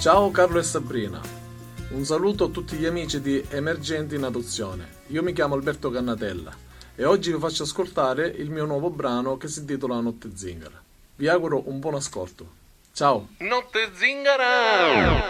Ciao Carlo e Sabrina, un saluto a tutti gli amici di Emergenti in Adozione. Io mi chiamo Alberto Cannatella e oggi vi faccio ascoltare il mio nuovo brano che si intitola Notte Zingara. Vi auguro un buon ascolto. Ciao! Notte zingara!